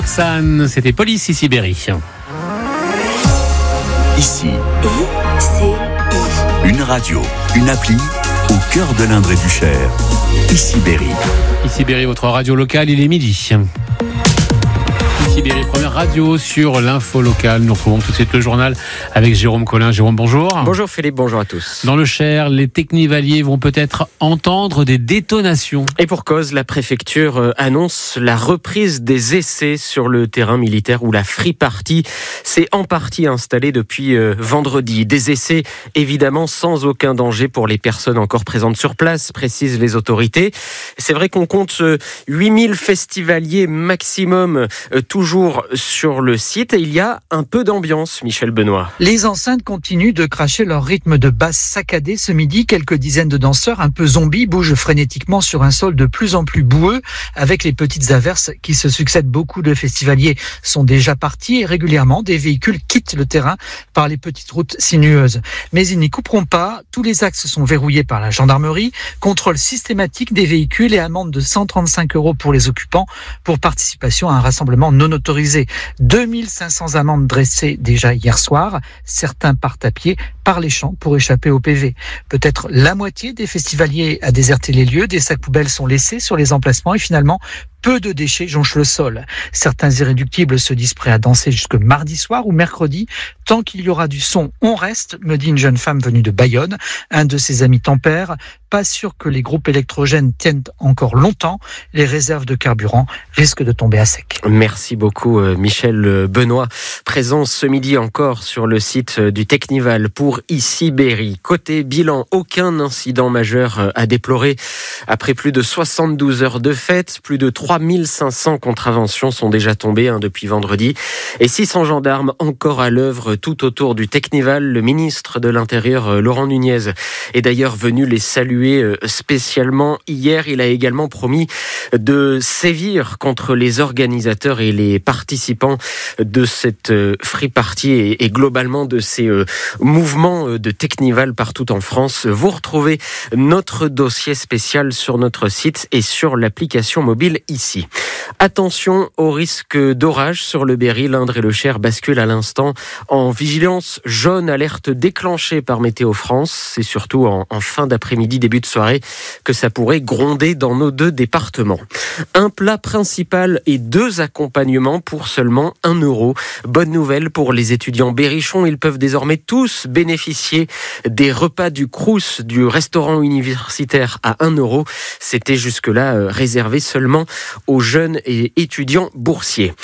Roxane, c'était Police ici Berry. Ici, une radio, une appli au cœur de l'Indre et du Cher. Ici Berry. Ici Berry, votre radio locale, il est midi. Ici Berry, première radio sur l'info locale. Nous retrouvons tout de suite le journal avec Jérôme Collin. Jérôme, bonjour. Bonjour Philippe, bonjour à tous. Dans le Cher, les technivaliers vont peut-être entendre des détonations. Et pour cause, la préfecture annonce la reprise des essais sur le terrain militaire où la Free Party s'est en partie installée depuis vendredi. Des essais évidemment sans aucun danger pour les personnes encore présentes sur place, précisent les autorités. C'est vrai qu'on compte 8000 festivaliers maximum toujours sur le site et il y a un peu d'ambiance, Michel Benoît. Les enceintes continuent de cracher leur rythme de basse saccadé. Ce midi, quelques dizaines de danseurs un peu zombies bougent frénétiquement sur un sol de plus en plus boueux avec les petites averses qui se succèdent. Beaucoup de festivaliers sont déjà partis et régulièrement des véhicules quittent le terrain par les petites routes sinueuses. Mais ils n'y couperont pas. Tous les axes sont verrouillés par la gendarmerie. Contrôle systématique des véhicules et amende de 135 € pour les occupants pour participation à un rassemblement non autorisé. 2500 amendes dressées déjà hier soir. Certains partent à pied par les champs pour échapper au PV. Peut-être la moitié des festivaliers a déserté les lieux. Des sacs poubelles sont laissés sur les emplacements et finalement, peu de déchets jonchent le sol. Certains irréductibles se disent prêts à danser jusque mardi soir ou mercredi. Tant qu'il y aura du son, on reste, me dit une jeune femme venue de Bayonne. Un de ses amis tempère. Pas sûr que les groupes électrogènes tiennent encore longtemps. Les réserves de carburant risquent de tomber à sec. Merci beaucoup Michel Benoît. Présent ce midi encore sur le site du Technival pour ici Berry. Côté bilan, aucun incident majeur à déplorer. Après plus de 72 heures de fête, plus de 3500 contraventions sont déjà tombées depuis vendredi. Et 600 gendarmes encore à l'œuvre tout autour du Technival. Le ministre de l'Intérieur, Laurent Nunez, est d'ailleurs venu les saluer spécialement hier. Il a également promis de sévir contre les organisateurs et les participants de cette Free Party et globalement de ces mouvements de Technival partout en France. Vous retrouvez notre dossier spécial sur notre site et sur l'application mobile ici. Attention au risque d'orage sur le Berry. L'Indre et le Cher basculent à l'instant en vigilance jaune, alerte déclenchée par Météo France. C'est surtout en fin d'après-midi, début de soirée, que ça pourrait gronder dans nos deux départements. Un plat principal et 2 accompagnements pour seulement 1 €. Bonne nouvelle pour les étudiants berrichons. Ils peuvent désormais tous bénéficier des repas du Crous, du restaurant universitaire à 1 €. C'était jusque-là réservé seulement aux jeunes et étudiants boursiers.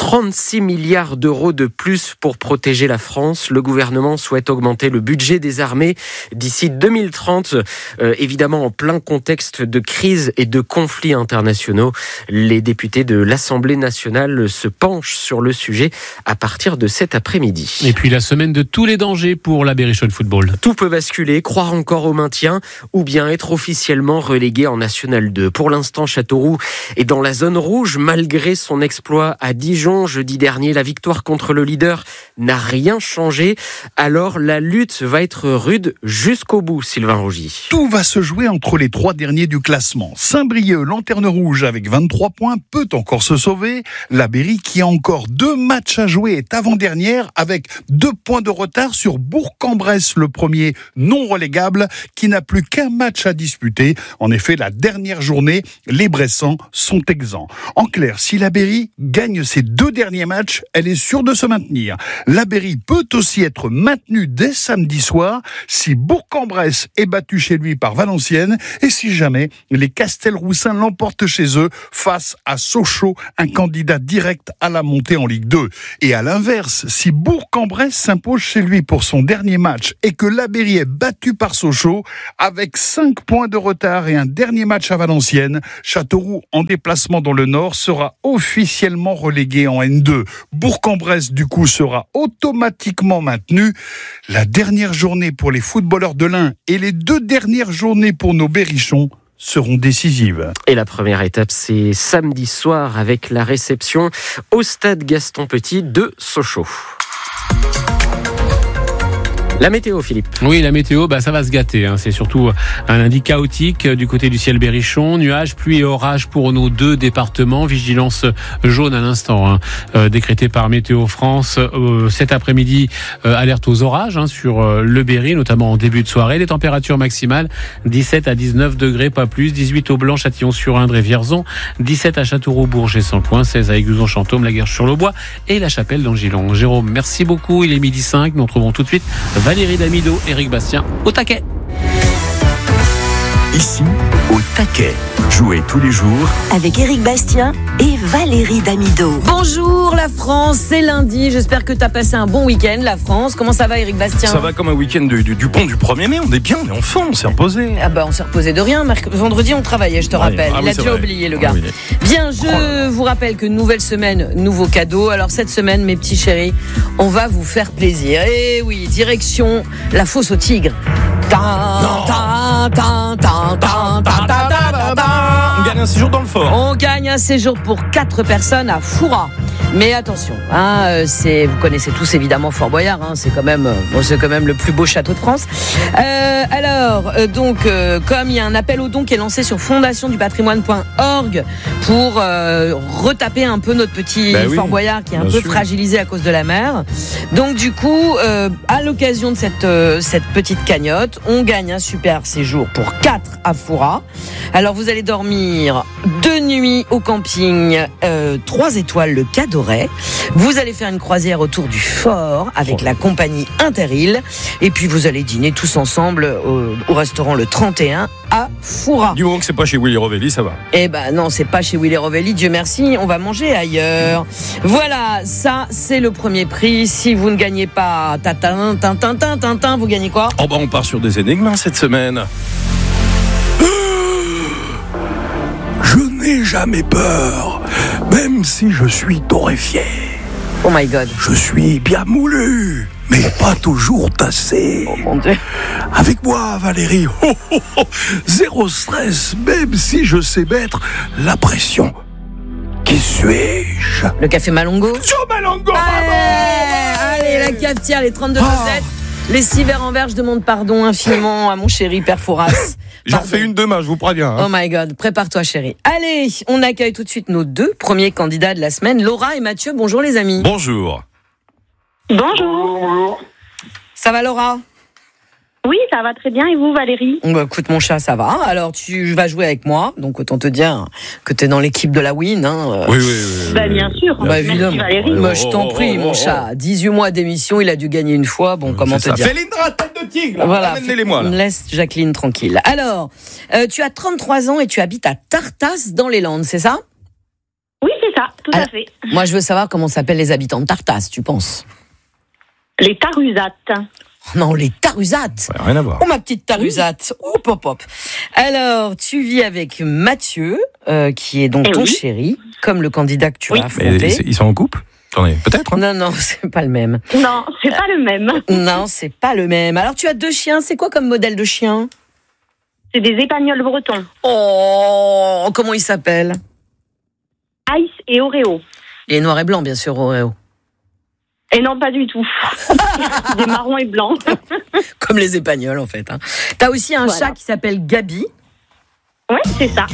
36 milliards d'euros de plus pour protéger la France. Le gouvernement souhaite augmenter le budget des armées d'ici 2030. Évidemment, en plein contexte de crise et de conflits internationaux, les députés de l'Assemblée nationale se penchent sur le sujet à partir de cet après-midi. Et puis la semaine de tous les dangers pour la Berrichonne Football. Tout peut basculer, croire encore au maintien ou bien être officiellement relégué en National 2. Pour l'instant, Châteauroux est dans la zone rouge malgré son exploit à Dijon jeudi dernier. La victoire contre le leader n'a rien changé. Alors la lutte va être rude jusqu'au bout, Sylvain Rougy. Tout va se jouer entre les 3 derniers du classement. Saint-Brieuc, lanterne rouge avec 23 points, peut encore se sauver. La Berry, qui a encore 2 matchs à jouer, est avant-dernière avec 2 points de retard sur Bourg-en-Bresse, le premier non relégable, qui n'a plus qu'un match à disputer. En effet, la dernière journée, les Bressans sont exempts. En clair, si la Berry gagne ses 2 derniers matchs, elle est sûre de se maintenir. La Berry peut aussi être maintenue dès samedi soir si Bourg-en-Bresse est battu chez lui par Valenciennes et si jamais les Castelroussins l'emportent chez eux face à Sochaux, un candidat direct à la montée en Ligue 2. Et à l'inverse, si Bourg-en-Bresse s'impose chez lui pour son dernier match et que la Berry est battue par Sochaux, avec 5 points de retard et un dernier match à Valenciennes, Châteauroux en déplacement dans le Nord sera officiellement relégué en N2. Bourg-en-Bresse du coup sera automatiquement maintenu. La dernière journée pour les footballeurs de l'Ain et les 2 dernières journées pour nos berrichons seront décisives. Et la première étape, c'est samedi soir avec la réception au stade Gaston Petit de Sochaux. La météo, Philippe. Oui, la météo, ça va se gâter. C'est surtout un lundi chaotique du côté du ciel berrichon. Nuages, pluie et orages pour nos 2 départements. Vigilance jaune à l'instant, décrétée par Météo France. Cet après-midi, alerte aux orages sur le Berry, notamment en début de soirée. Les températures maximales, 17 à 19 degrés, pas plus. 18 au Blanc, Châtillon-sur-Indre et Vierzon. 17 à Châteauroux, Bourges et Saint-Point. 16 à Aiguzon-Chantôme, La Guerche-sur-le-Bois et La Chapelle-d'Angilon. Jérôme, merci beaucoup. Il est 12h05. Nous retrouvons tout de suite Valérie Damido, Éric Bastien au taquet. Ici, au taquet. Jouez tous les jours avec Éric Bastien et Valérie Damido. Bonjour la France, c'est lundi. J'espère que tu as passé un bon week-end, la France. Comment ça va, Éric Bastien ? Ça va comme un week-end du pont du 1er mai. On est bien, on est en forme, on s'est reposé. On s'est reposé de rien. Vendredi, on travaillait, je te rappelle. Il a déjà oublié, le gars. Oui. Bien, je vous rappelle que nouvelle semaine, nouveau cadeau. Alors cette semaine, mes petits chéris, on va vous faire plaisir. Et oui, direction la fosse au tigre. On gagne un séjour dans le fort. On gagne un séjour pour 4 personnes à Foura. Mais attention, vous connaissez tous évidemment Fort Boyard, c'est quand même le plus beau château de France. Comme il y a un appel aux dons qui est lancé sur fondationdupatrimoine.org pour retaper un peu notre petit Fort Boyard qui est un peu fragilisé à cause de la mer. Donc du coup, à l'occasion de cette petite cagnotte, on gagne un super séjour pour 4 à Foura. Alors vous allez dormir 2 nuits au camping 3 étoiles le Cadoret. Vous allez faire une croisière autour du fort avec la compagnie Interil. Et puis vous allez dîner tous ensemble au restaurant le 31 à Foura. Du moment que c'est pas chez Willy Rovelli, ça va. Non, c'est pas chez Willy Rovelli, Dieu merci, on va manger ailleurs. Voilà, ça c'est le premier prix. Si vous ne gagnez pas Tintin, vous gagnez quoi ? On part sur des énigmes cette semaine. Je n'ai jamais peur, même si je suis torréfié. Oh my God. Je suis bien moulu, mais pas toujours tassé. Oh mon Dieu. Avec moi, Valérie, zéro stress, même si je sais mettre la pression. Qui suis-je ? Le café Malongo. Sur Malongo, allez, la cafetière, les 32 recettes. Les 6 verres en verre, je demande pardon infiniment à mon chéri Père Fouras. J'en fais une demain, je vous préviens. Oh my God, prépare-toi chéri. Allez, on accueille tout de suite nos 2 premiers candidats de la semaine, Laura et Mathieu. Bonjour les amis. Bonjour. Bonjour. Ça va Laura ? Oui, ça va très bien. Et vous, Valérie ? Écoute, mon chat, ça va. Alors, tu vas jouer avec moi. Donc, autant te dire que tu es dans l'équipe de la win. Oui. Bien sûr. Évidemment. Merci, Valérie. Je t'en prie, mon chat. 18 mois d'émission, il a dû gagner une fois. Comment te dire ? Félindra, tête de tigre. Voilà. Amenez-les-moi, là. Laisse Jacqueline tranquille. Alors, tu as 33 ans et tu habites à Tartas, dans les Landes, c'est ça ? Oui, c'est ça, tout à fait. Moi, je veux savoir comment s'appellent les habitants de Tartas, tu penses ? Les Tarusates. Non, les Tarusates. Ouais, rien à voir. Oh, ma petite Tarusate. Oh, pop. Alors, tu vis avec Mathieu, qui est donc ton chéri, comme le candidat que tu vas affronter. Mais ils sont en couple ? Attendez, peut-être. Non, c'est pas le même. Non, c'est pas le même. Non, c'est pas le même. Alors, tu as 2 chiens. C'est quoi comme modèle de chien ? C'est des épagnols bretons. Oh, comment ils s'appellent ? Ice et Oreo. Et noir et blanc, bien sûr, Oreo. Et non, pas du tout. Des marrons et blancs. Comme les épagnols, en fait. T'as aussi un chat qui s'appelle Gabi. Ouais, c'est ça.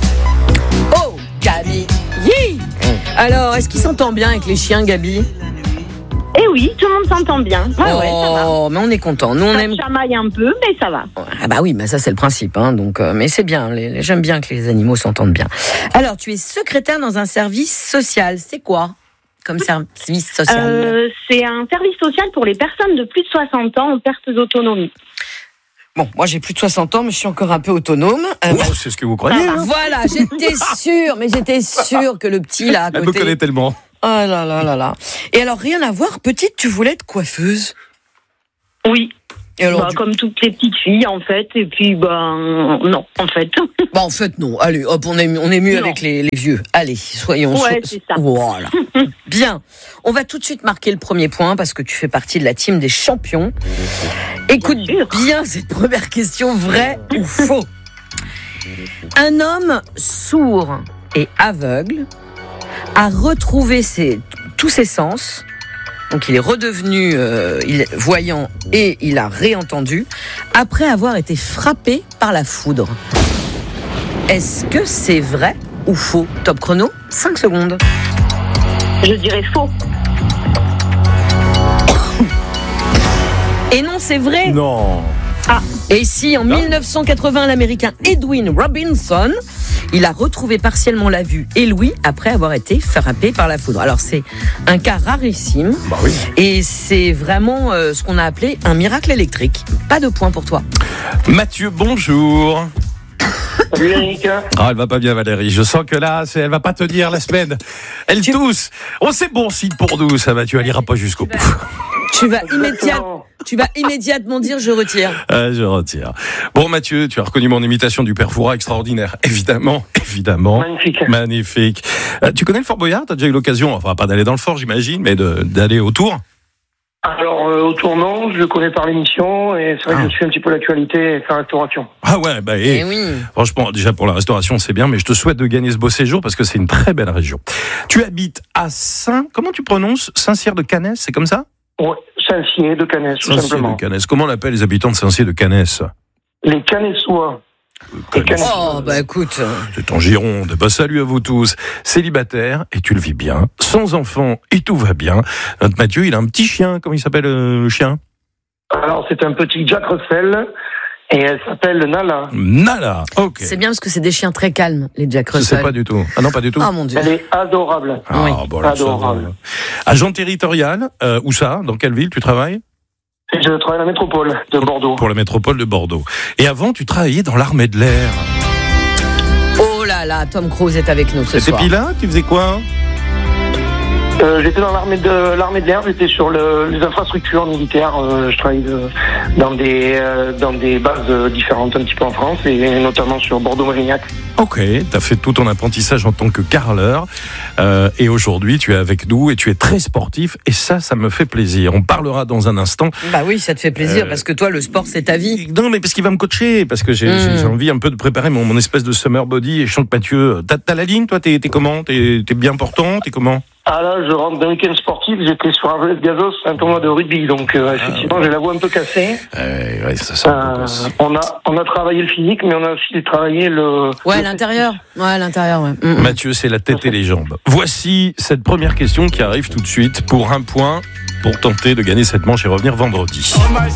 Oh, Gabi. Yeah. Alors, est-ce qu'il s'entend bien avec les chiens, Gabi ? Eh oui, tout le monde s'entend bien. Ouais, ça va. Oh, mais on est content. Nous, on aime. Ça chamaille un peu, mais ça va. Ah bah oui, mais ça c'est le principe. Donc, mais c'est bien. J'aime bien que les animaux s'entendent bien. Alors, tu es secrétaire dans un service social. C'est quoi comme service social ? C'est un service social pour les personnes de plus de 60 ans en perte d'autonomie. Bon, moi j'ai plus de 60 ans, mais je suis encore un peu autonome. C'est ce que vous croyez. Voilà, j'étais sûre que le petit là à côté. Elle me connaît tellement. Oh là là. Et alors, rien à voir, petite, tu voulais être coiffeuse ? Oui. Et alors, comme toutes les petites filles, en fait. Et puis, non, en fait. En fait, non. Allez, hop, on est mieux avec les vieux. Allez, soyons... Ouais, c'est ça. Voilà. Bien. On va tout de suite marquer le premier point parce que tu fais partie de la team des champions. Écoute bien cette première question, vrai ou faux ? Un homme sourd et aveugle a retrouvé tous ses sens Donc il est redevenu voyant et il a réentendu après avoir été frappé par la foudre. Est-ce que c'est vrai ou faux? Top chrono, 5 secondes. Je dirais faux. Et non, c'est vrai. Non. Ah. Et si en 1980, l'Américain Edwin Robinson, il a retrouvé partiellement la vue et l'ouïe après avoir été frappé par la foudre. Alors c'est un cas rarissime. Bah oui. Et c'est vraiment ce qu'on a appelé un miracle électrique. Pas de point pour toi. Mathieu, bonjour. Salut Eric. Ah, elle va pas bien Valérie, je sens que là, elle va pas tenir la semaine. Elle tousse. Oh, c'est bon signe pour nous, ça Mathieu, elle ira pas jusqu'au bout. Tu vas immédiatement dire je retire. Je retire. Bon Mathieu, tu as reconnu mon imitation du père Fouras, extraordinaire. Évidemment. Magnifique. Tu connais le Fort Boyard? T'as déjà eu l'occasion, enfin pas d'aller dans le fort j'imagine, mais d'aller autour? Alors, au tournant, je le connais par l'émission et c'est vrai que je suis un petit peu l'actualité et la restauration. Ah ouais, bah oui. Franchement, déjà pour la restauration, c'est bien, mais je te souhaite de gagner ce beau séjour parce que c'est une très belle région. Tu habites à comment tu prononces? Saint-Cyr de Canès, c'est comme ça? Ouais, Saint-Cyr de Canès, tout simplement. De Canès. Comment on l'appelle les habitants de Saint-Cyr de Canès? Les Canessois. Oh, bah écoute. C'est en Gironde. Bah, salut à vous tous. Célibataire, et tu le vis bien. Sans enfant, et tout va bien. Notre Mathieu, il a un petit chien. Comment il s'appelle le chien? Alors, c'est un petit Jack Russell. Et elle s'appelle Nala. Nala, ok. C'est bien parce que c'est des chiens très calmes, les Jack Russell. Je sais pas du tout. Ah non, pas du tout. Oh mon Dieu. Elle est adorable. Ah, oui. Bon, alors, adorable. Agent territorial, où ça? Dans quelle ville tu travailles? Je travaille à la métropole de Bordeaux. Pour la métropole de Bordeaux. Et avant, tu travaillais dans l'armée de l'air. Oh là là, Tom Cruise est avec nous ce soir. T'étais pilote? Tu faisais quoi? J'étais dans l'armée de l'air, j'étais sur les infrastructures militaires. Je travaille dans des bases différentes un petit peu en France et notamment sur Bordeaux-Mérignac. Ok, t'as fait tout ton apprentissage en tant que carreleur et aujourd'hui tu es avec nous et tu es très sportif et ça me fait plaisir. On parlera dans un instant. Bah oui, ça te fait plaisir parce que toi le sport c'est ta vie. Non mais parce qu'il va me coacher, parce que j'ai envie un peu de préparer mon espèce de summer body et je sens que Mathieu, t'as la ligne toi, t'es comment? T'es bien portant? T'es comment? Ah là, je rentre d'un week-end sportif, j'étais sur un volet de gazos, un tournoi de rugby, donc effectivement j'ai la voix un peu cassée. Ouais, ça sent on a travaillé le physique, mais on a aussi travaillé l'intérieur. Ouais, l'intérieur, ouais. Mathieu, c'est la tête et les jambes. Voici cette première question qui arrive tout de suite pour un point, pour tenter de gagner cette manche et revenir vendredi.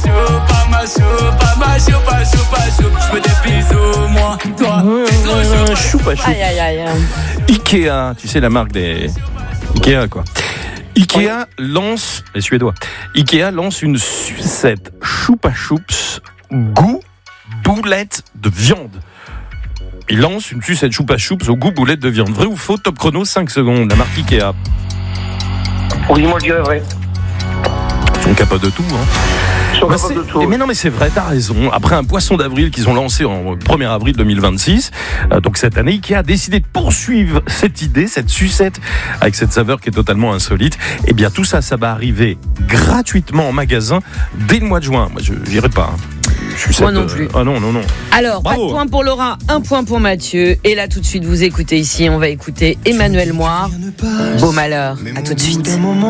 Choupa choup. Aïe. Ikea, tu sais la marque des Ikea quoi. Ikea lance, les Suédois, Ikea lance une sucette Choupa Choups goût boulette de viande. Il lance une sucette Choupa Choups au goût boulette de viande. Vrai ou faux? Top chrono, 5 secondes. La marque Ikea. Oui, moi je dirais vrai. Ils sont capables de tout, Mais non, mais c'est vrai, t'as raison. Après un poisson d'avril qu'ils ont lancé en 1er avril 2026, donc cette année, Ikea a décidé de poursuivre cette idée, cette sucette, avec cette saveur qui est totalement insolite. Et bien tout ça, ça va arriver gratuitement en magasin dès le mois de juin. Moi, je n'irai pas. Moi non plus. Ah non. Alors, bravo. Pas de point pour Laura, un point pour Mathieu. Et là, tout de suite, vous écoutez ici, on va écouter Emmanuel Moir. Beau malheur. À tout de suite.